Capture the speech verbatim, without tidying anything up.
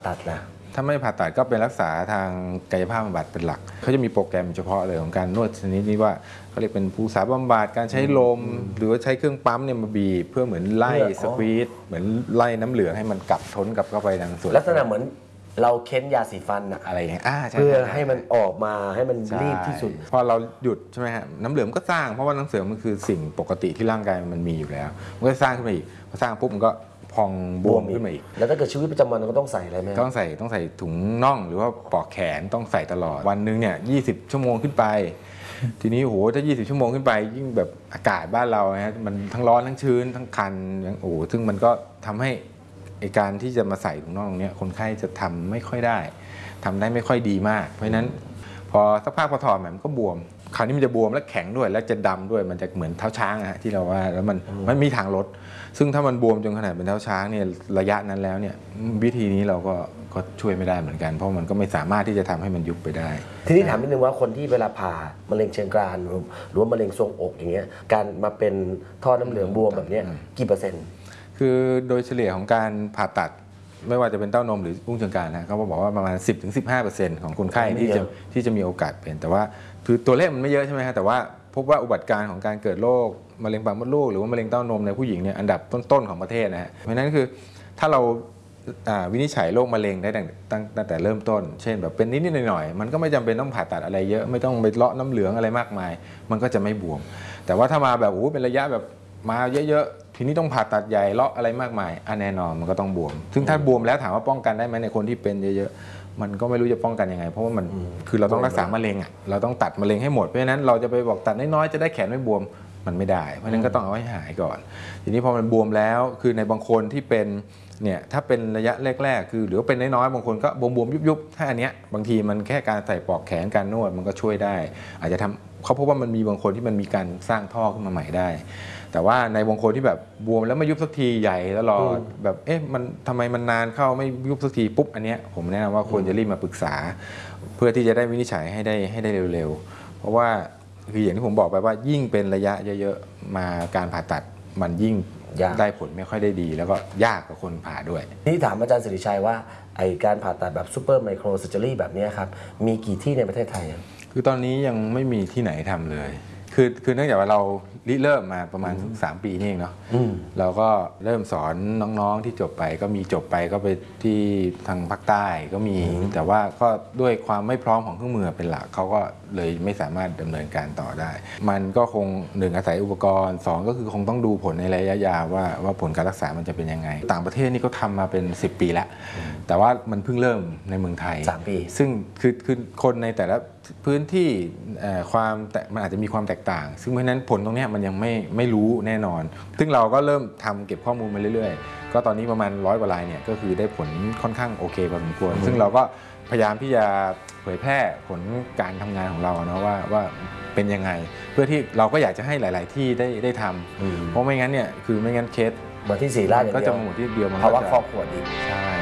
ตัดนะถ้าไม่ผ่าตัดก็เป็นรักษาทางกายภาพบำบัดเป็นหลักเขาจะมีโปรแกรมเฉพาะเลยของการนวดชนิดนี้ว่าเขาเรียกเป็นภูษาบำบัดการใช้ลมหรือว่าใช้เครื่องปั๊มเนี่ยมาบีบเพื่อเหมือนไล่สควีตเหมือนไล่น้ำเหลืองให้มันกลับท้นกลับเข้าไปทางส่วนลักษณะเหมือนเราเค้นยาสีฟันอะอะไรอย่างเงี้ยเพื่อให้มันออกมาให้มันรีบที่สุดพอเราหยุดใช่ไหมฮะน้ำเหลืองก็สร้างเพราะว่าน้ำเหลืองมันคือสิ่งปกติที่ร่างกายมันมีอยู่แล้วมันก็สร้างขึ้นมาอีกพอสร้างปุ๊บมันก็พองบวมขึ้นมาอีกแล้วถ้าเกิดชีวิตประจำวันก็ต้องใส่อะไรไหมต้องใส่ต้องใส่ถุงน่องหรือว่าปลอกแขนต้องใส่ตลอดวันนึงเนี่ยยี่สิบชั่วโมงขึ้นไปทีนี้โหถ้ายี่สิบชั่วโมงขึ้นไปยิ่งแบบอากาศบ้านเราฮะมันทั้งร้อนทั้งชื้นทั้งคันโอ้ซึ่งมันก็ทำให้ไอการที่จะมาใส่ถุงน่องเนี้ยคนไข้จะทำไม่ค่อยได้ทำได้ไม่ค่อยดีมากเพราะฉะนั้นพอสักพักพอถอดมันก็บวมคราวนี้มันจะบวมและแข็งด้วยและจะดำด้วยมันจะเหมือนเท้าช้างอะที่เราว่าแล้วมันมันมีทางลดซึ่งถ้ามันบวมจนขนาดเป็นเท้าช้างเนี่ยระยะนั้นแล้วเนี่ยวิธีนี้เราก็ก็ช่วยไม่ได้เหมือนกันเพราะมันก็ไม่สามารถที่จะทำให้มันยุบไปได้ทีนี้ถามนิดนึงว่าคนที่เวลาผ่ามะเร็งเชิงกรานหรือว่ามะเร็งทรวงอกอย่างเงี้ยการมาเป็นท่อน้ำเหลืองบวมแบบนี้กี่เปอร์เซ็นต์คือโดยเฉลี่ยของการผ่าตัดไม่ว่าจะเป็นเต้านมหรืออุ้งเชิงกรานนะเขาบอกว่าประมาณ สิบถึงสิบห้าเปอร์เซ็นต์ ของคนไข้ที่จะที่จะมีโอกาสเป็นแต่ว่าคือตัวเลขมันไม่เยอะใช่ไหมฮะแต่ว่าพบว่าอุบัติการณ์ของการเกิดโรคมะเร็งปากมดลูกหรือว่ามะเร็งเต้านมในผู้หญิงเนี่ยอันดับต้นๆของประเทศนะฮะเพราะฉะนั้นคือถ้าเราวินิจฉัยโรคมะเร็งได้ตั้งแต่เริ่มต้นเช่นแบบเป็นนิดๆหน่อยๆมันก็ไม่จำเป็นต้องผ่าตัดอะไรเยอะไม่ต้องไปเลาะน้ำเหลืองอะไรมากมายมันก็จะไม่บวมแต่ว่าถ้ามาแบบโอ้เป็นระยะแบบมาเยอะๆทีนี้ต้องผ่าตัดใหญ่เลาะอะไรมากมายอันแน่นอนมันก็ต้องบวมซึ่งถ้าบวมแล้วถามว่าป้องกันได้ไหมในคนที่เป็นเยอะๆมันก็ไม่รู้จะป้องกันยังไงเพราะว่ามันคือเราต้องรักษามะเร็งอ่ะเราต้องตัดมะเร็งให้หมดเพราะฉะนั้นเราจะไปบอกตัดน้อยๆจะได้แขนไม่บวมมันไม่ได้เพราะฉะนั้นก็ต้องเอาให้หายก่อนทีนี้พอมันบวมแล้วคือในบางคนที่เป็นเนี่ยถ้าเป็นระยะแรกๆคือหรือว่าเป็นน้อยๆบางคนก็บวมๆยุบๆถ้าอันเนี้ยบางทีมันแค่การใส่ปลอกแขนการนวดมันก็ช่วยได้อาจจะทำเขาพบว่ามันมีบางคนที่มันมีการสร้างท่อขึ้นมาใหม่ได้แต่ว่าในบางคนที่แบบบวมแล้วไม่ยุบสักทีใหญ่ตลอดแบบเอ๊ะมันทำไมมันนานเข้าไม่ยุบสักทีปุ๊บอันเนี้ยผมแนะนำว่าควรจะรีบมาปรึกษาเพื่อที่จะได้วินิจฉัยให้ได้ให้ได้เร็วๆเพราะว่าคืออย่างที่ผมบอกไปว่ายิ่งเป็นระยะเยอะๆมาการผ่าตัดมันยิ่งได้ผลไม่ค่อยได้ดีแล้วก็ยากกับคนผ่าด้วยนี่ถามอาจารย์สิริชัยว่าไอการผ่าตัดแบบซูเปอร์ไมโครเซอร์เจอรี่แบบนี้ครับมีกี่ที่ในประเทศไทยคือตอนนี้ยังไม่มีที่ไหนทำเลยคือคือเนื่องจากว่าเราริเริ่มมาประมาณสามปีนี่เองเนาะเราก็เริ่มสอนน้องๆที่จบไปก็มีจบไปก็ไปที่ทางภาคใต้ก็มีแต่ว่าก็ด้วยความไม่พร้อมของเครื่องมือเป็นหลักเขาก็เลยไม่สามารถดำเนินการต่อได้มันก็คงหนึ่งอาศัยอุปกรณ์สองก็คือคงต้องดูผลในระยะยาวว่าว่าผลการรักษามันจะเป็นยังไงต่างประเทศนี่ก็ทำมาเป็นสิบปีแล้วแต่ว่ามันเพิ่งเริ่มในเมืองไทยสามปีซึ่งคือคือคนในแต่ละพื้นที่ความแต่มันอาจจะมีความแตกต่างซึ่งเพราะนั้นผลตรงนี้มันยังไม่ไม่รู้แน่นอนซึ่งเราก็เริ่มทำเก็บข้อมูลมาเรื่อยๆก็ตอนนี้ประมาณร้อยกว่ารายเนี่ยก็คือได้ผลค่อนข้างโอเคพอสมควรซึ่งเราก็พยายามที่จะเผยแพร่ผลการทำงานของเราเนาะว่าว่าเป็นยังไงเพื่อที่เราก็อยากจะให้หลายๆที่ได้ได้ทำเพราะไม่งั้นเนี่ยคือไม่งั้นเคสมาที่ศรีราชก็จะมาหมดที่เดียวมันภาวะครอบครัวอีกใช่